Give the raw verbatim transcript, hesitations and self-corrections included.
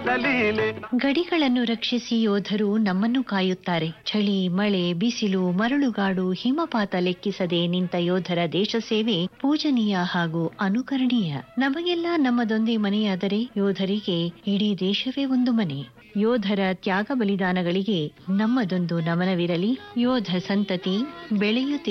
ತ್ಯಾಗದ ಲೀಲೆ. ಗಡಿಗಳನ್ನು ರಕ್ಷಿಸಿ ಯೋಧರು ನಮ್ಮನ್ನು ಕಾಯುತ್ತಾರೆ. ಚಳಿ, ಮಳೆ, ಬಿಸಿಲು, ಮರಳುಗಾಡು, ಹಿಮಪಾತ ಲೆಕ್ಕಿಸದೆ ನಿಂತ ಯೋಧರ ದೇಶ ಸೇವೆ ಪೂಜನೀಯ ಹಾಗೂ ಅನುಕರಣೀಯ. ನಮಗೆಲ್ಲ ನಮ್ಮದೊಂದೇ ಮನೆಯಾದರೆ ಯೋಧರಿಗೆ ಇಡೀ ದೇಶವೇ ಒಂದು ಮನೆ. ಯೋಧರ ತ್ಯಾಗ ಬಲಿದಾನಗಳಿಗೆ ನಮ್ಮದೊಂದು ನಮನವಿರಲಿ. ಯೋಧ ಸಂತತಿ ಬೆಳೆಯುತ್ತಿದೆ.